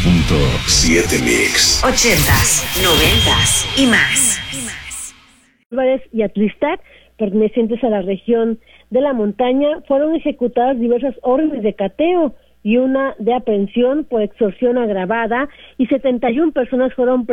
98.7 Mix. 80s, 90s y más. Álvarez y Atlistac, pertenecientes a la región de la montaña, fueron ejecutadas diversas órdenes de cateo y una de aprehensión por extorsión agravada, y 71 personas fueron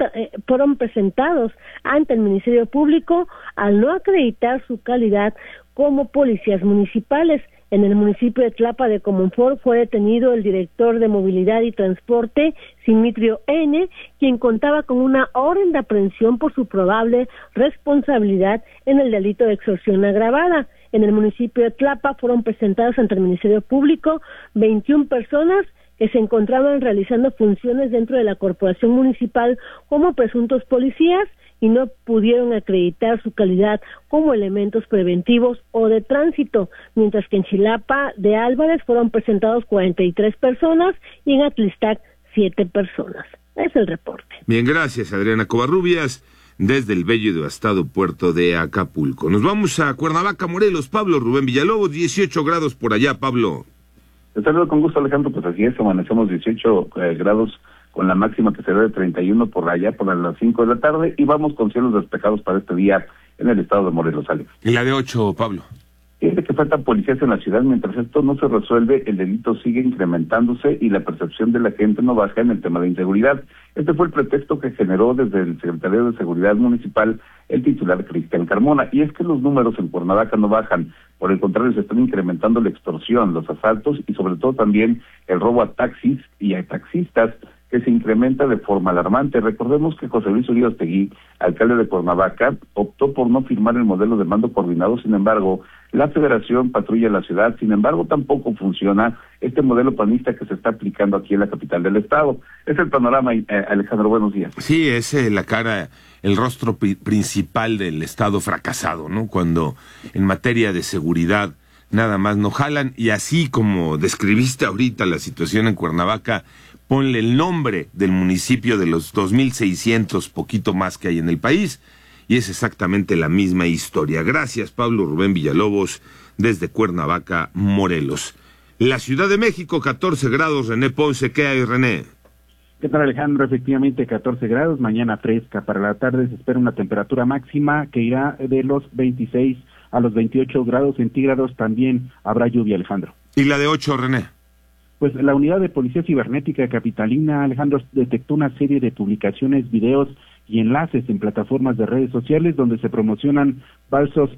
presentados ante el Ministerio Público al no acreditar su calidad como policías municipales. En el municipio de Tlapa de Comonfort fue detenido el director de Movilidad y Transporte, Simitrio N., quien contaba con una orden de aprehensión por su probable responsabilidad en el delito de extorsión agravada. En el municipio de Tlapa fueron presentados ante el Ministerio Público 21 personas que se encontraban realizando funciones dentro de la corporación municipal como presuntos policías y no pudieron acreditar su calidad como elementos preventivos o de tránsito, mientras que en Chilapa de Álvarez fueron presentados 43 personas y en Atlistac 7 personas. Es el reporte. Bien, gracias, Adriana Covarrubias, desde el bello y devastado puerto de Acapulco. Nos vamos a Cuernavaca, Morelos. Pablo Rubén Villalobos, 18 grados por allá, Pablo. Te saludo con gusto, Alejandro. Pues así es, amanecemos 18 grados con la máxima que será de 31 por allá, por las 5 de la tarde, y vamos con cielos despejados para este día en el estado de Morelos, Alex. ¿Y la de 8, Pablo? Fíjate que faltan policías en la ciudad. Mientras esto no se resuelve, el delito sigue incrementándose y la percepción de la gente no baja en el tema de inseguridad. Este fue el pretexto que generó desde el Secretario de Seguridad Municipal el titular Cristian Carmona. Y es que los números en Cuernavaca no bajan. Por el contrario, se están incrementando la extorsión, los asaltos y sobre todo también el robo a taxis y a taxistas, que se incrementa de forma alarmante. Recordemos que José Luis Uriostegui, alcalde de Cuernavaca, optó por no firmar el modelo de mando coordinado. Sin embargo, la Federación patrulla la ciudad. Sin embargo, tampoco funciona este modelo panista que se está aplicando aquí en la capital del estado. Es el panorama, Alejandro, buenos días. Sí, es la cara, el rostro principal del estado fracasado, ¿no? Cuando en materia de seguridad nada más no jalan, y así como describiste ahorita la situación en Cuernavaca, ponle el nombre del municipio de los 2,600, poquito más que hay en el país, y es exactamente la misma historia. Gracias, Pablo Rubén Villalobos, desde Cuernavaca, Morelos. La Ciudad de México, 14 grados, René Ponce. ¿Qué hay, René? ¿Qué tal, Alejandro? Efectivamente, 14 grados, mañana fresca. Para la tarde se espera una temperatura máxima que irá de los 26 a los 28 grados centígrados. También habrá lluvia, Alejandro. ¿Y la de 8, René? Pues la Unidad de Policía Cibernética capitalina, Alejandro, detectó una serie de publicaciones, videos y enlaces en plataformas de redes sociales donde se promocionan falsos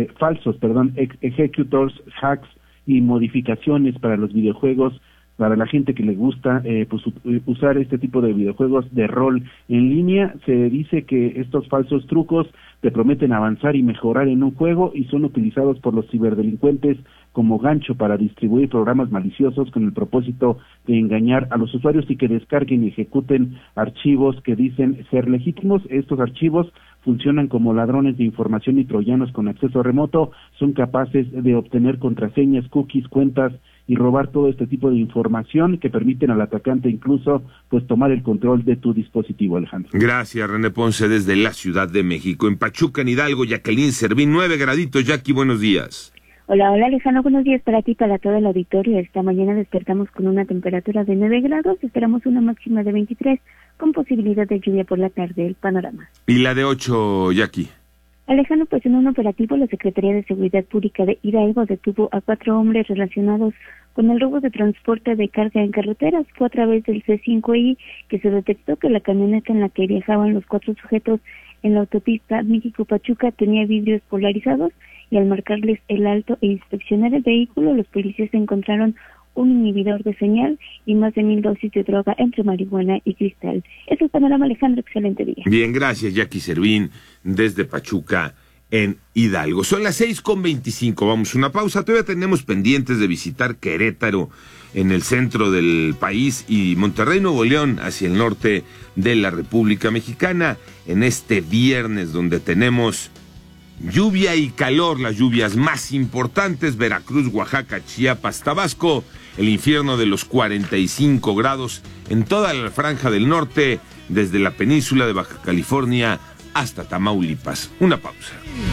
executors, hacks y modificaciones para los videojuegos, para la gente que le gusta usar este tipo de videojuegos de rol en línea. Se dice que estos falsos trucos te prometen avanzar y mejorar en un juego y son utilizados por los ciberdelincuentes como gancho para distribuir programas maliciosos con el propósito de engañar a los usuarios y que descarguen y ejecuten archivos que dicen ser legítimos. Estos archivos funcionan como ladrones de información y troyanos con acceso remoto. Son capaces de obtener contraseñas, cookies, cuentas y robar todo este tipo de información que permiten al atacante incluso pues tomar el control de tu dispositivo, Alejandro. Gracias, René Ponce, desde la Ciudad de México. En Pachuca, en Hidalgo, Jacqueline Servín, 9 graditos. Jackie, buenos días. Hola, Alejandro, buenos días para ti, para todo el auditorio. Esta mañana despertamos con una temperatura de 9 grados, esperamos una máxima de 23, con posibilidad de lluvia por la tarde. El panorama. ¿Y la de 8, Jackie? Alejandro, pues en un operativo la Secretaría de Seguridad Pública de Hidalgo detuvo a 4 hombres relacionados con el robo de transporte de carga en carreteras. Fue a través del C5I que se detectó que la camioneta en la que viajaban los 4 sujetos en la autopista México-Pachuca tenía vidrios polarizados, y al marcarles el alto e inspeccionar el vehículo, los policías encontraron un inhibidor de señal y más de 1,000 dosis de droga entre marihuana y cristal. Es el panorama, Alejandro, excelente día. Bien, gracias, Jackie Servín, desde Pachuca, en Hidalgo. Son las 6:25, vamos a una pausa. Todavía tenemos pendientes de visitar Querétaro, en el centro del país, y Monterrey, Nuevo León, hacia el norte de la República Mexicana, en este viernes donde tenemos lluvia y calor, las lluvias más importantes: Veracruz, Oaxaca, Chiapas, Tabasco, el infierno de los 45 grados en toda la franja del norte, desde la península de Baja California hasta Tamaulipas. Una pausa.